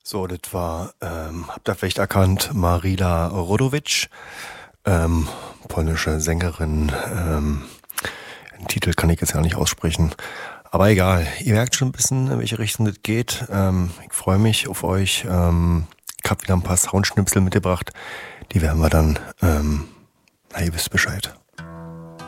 So, das war, habt ihr vielleicht erkannt, Marila Rodovic, polnische Sängerin. Den Titel kann ich jetzt gar nicht aussprechen. Aber egal, ihr merkt schon ein bisschen, in welche Richtung das geht. Ich freue mich auf euch. Ich habe wieder ein paar Soundschnipsel mitgebracht. Die werden wir dann, ihr wisst Bescheid.